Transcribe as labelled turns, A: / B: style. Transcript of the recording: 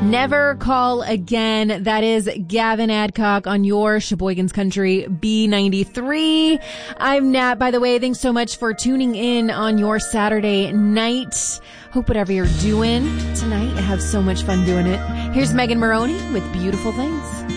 A: Never Call Again. That is Gavin Adcock on your Sheboygan's Country B93. I'm Nat, by the way. Thanks so much for tuning in on your Saturday night. Hope whatever you're doing tonight, you have so much fun doing it. Here's Megan Maroney with Beautiful Things.